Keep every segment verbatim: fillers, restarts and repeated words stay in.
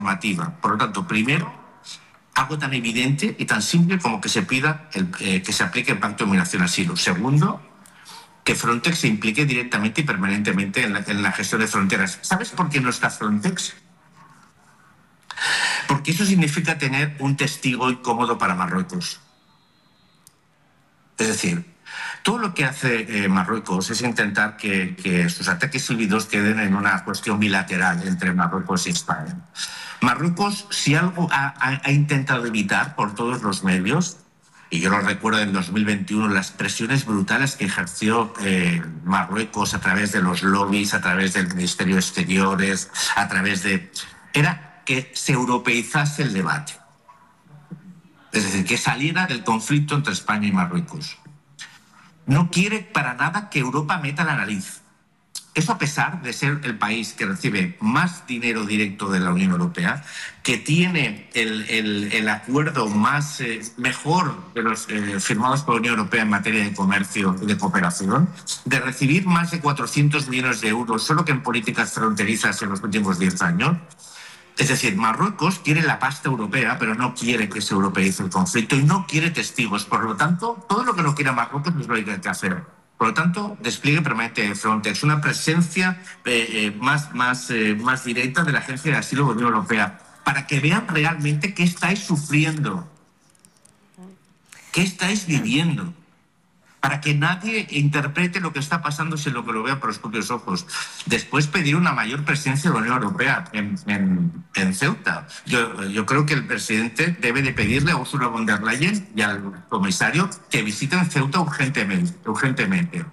normativa. Por lo tanto, primero, algo tan evidente y tan simple como que se pida el, eh, que se aplique el Pacto de Migración y Asilo. Segundo, que Frontex se implique directamente y permanentemente en la, en la gestión de fronteras. ¿Sabes por qué no está Frontex? Porque eso significa tener un testigo incómodo para Marruecos. Es decir, todo lo que hace eh, Marruecos es intentar que, que sus ataques híbridos queden en una cuestión bilateral entre Marruecos y España. Marruecos, si algo ha, ha, ha intentado evitar por todos los medios, y yo lo recuerdo en dos mil veintiuno, las presiones brutales que ejerció eh, Marruecos a través de los lobbies, a través del Ministerio de Exteriores, a través de... era que se europeizase el debate. Es decir, que saliera del conflicto entre España y Marruecos. No quiere para nada que Europa meta la nariz. Eso a pesar de ser el país que recibe más dinero directo de la Unión Europea, que tiene el, el, el acuerdo más eh, mejor de los eh, firmados por la Unión Europea en materia de comercio y de cooperación, de recibir más de cuatrocientos millones de euros solo que en políticas fronterizas en los últimos diez años. Es decir, Marruecos quiere la pasta europea, pero no quiere que se europeice el conflicto y no quiere testigos. Por lo tanto, todo lo que no quiera Marruecos es lo que hay que hacer. Por lo tanto, despliegue permanente de Frontex, una presencia eh, eh, más, más, eh, más directa de la Agencia de Asilo de la Unión Europea, para que vean realmente qué estáis sufriendo, qué estáis viviendo, para que nadie interprete lo que está pasando sin lo que lo vea por los propios ojos. Después pedir una mayor presencia de la Unión Europea en, en, en Ceuta. Yo, yo creo que el presidente debe de pedirle a Ursula von der Leyen y al comisario que visiten Ceuta urgentemente. urgentemente.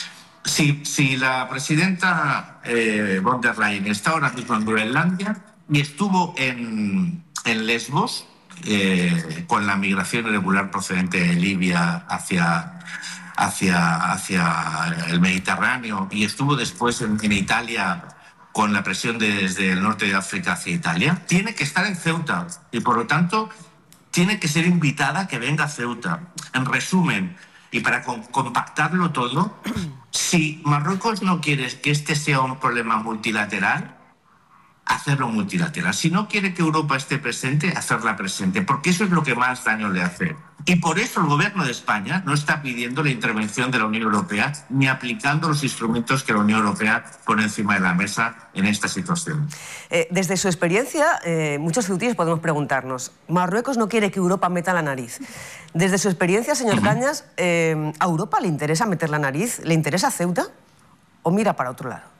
Si, si la presidenta eh, von der Leyen está ahora mismo en Groenlandia y estuvo en, en Lesbos, eh, con la migración irregular procedente de Libia hacia... Hacia, hacia el Mediterráneo y estuvo después en, en Italia con la presión de, desde el norte de África hacia Italia, tiene que estar en Ceuta y por lo tanto tiene que ser invitada a que venga a Ceuta. En resumen, y para com compactarlo todo, si Marruecos no quiere que este sea un problema multilateral, hacerlo multilateral. Si no quiere que Europa esté presente, hacerla presente, porque eso es lo que más daño le hace. Y por eso el gobierno de España no está pidiendo la intervención de la Unión Europea ni aplicando los instrumentos que la Unión Europea pone encima de la mesa en esta situación. Eh, desde su experiencia, eh, muchos ceutíes podemos preguntarnos, Marruecos no quiere que Europa meta la nariz. Desde su experiencia, señor uh-huh. Cañas, eh, ¿a Europa le interesa meter la nariz? ¿Le interesa Ceuta? ¿O mira para otro lado?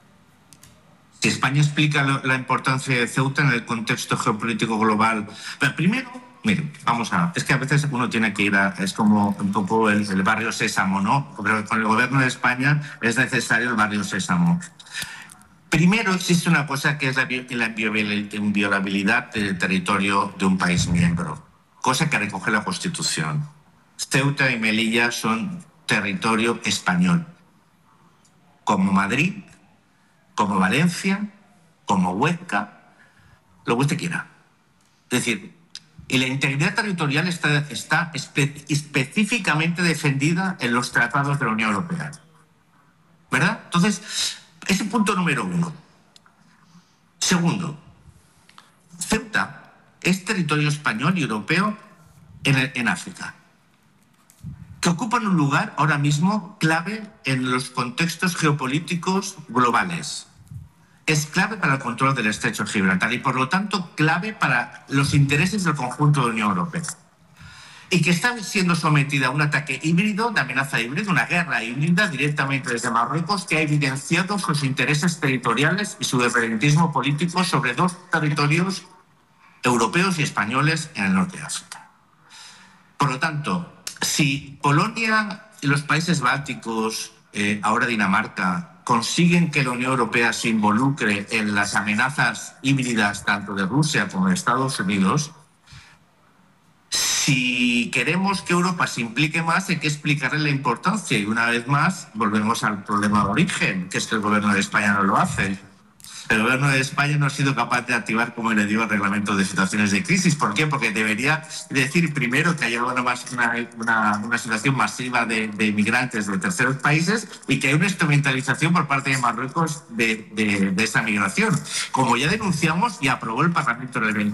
Si España explica la importancia de Ceuta en el contexto geopolítico global. Pero primero, miren, vamos a... Es que a veces uno tiene que ir a... Es como un poco el, el barrio Sésamo, ¿no? Pero con el gobierno de España es necesario el barrio Sésamo. Primero existe una cosa que es la, la inviolabilidad del territorio de un país miembro, cosa que recoge la Constitución. Ceuta y Melilla son territorio español, como Madrid, como Valencia, como Huesca, lo que usted quiera. Es decir, y la integridad territorial está, está espe específicamente defendida en los tratados de la Unión Europea. ¿Verdad? Entonces, ese punto número uno. Segundo, Ceuta es territorio español y europeo en, el, en África, que ocupan un lugar ahora mismo clave en los contextos geopolíticos globales. Es clave para el control del estrecho de Gibraltar y, por lo tanto, clave para los intereses del conjunto de la Unión Europea. Y que está siendo sometida a un ataque híbrido, de amenaza híbrida, una guerra híbrida directamente desde Marruecos, que ha evidenciado sus intereses territoriales y su dependentismo político sobre dos territorios europeos y españoles en el norte de África. Por lo tanto, si Polonia y los países bálticos, eh, ahora Dinamarca, consiguen que la Unión Europea se involucre en las amenazas híbridas tanto de Rusia como de Estados Unidos, si queremos que Europa se implique más, hay que explicarle la importancia. Y una vez más, volvemos al problema de origen, que es que el gobierno de España no lo hace. El gobierno de España no ha sido capaz de activar, como le digo, el reglamento de situaciones de crisis. ¿Por qué? Porque debería decir primero que hay una, una, una situación masiva de, de migrantes de terceros países y que hay una instrumentalización por parte de Marruecos de, de, de esa migración, como ya denunciamos y aprobó el Parlamento en el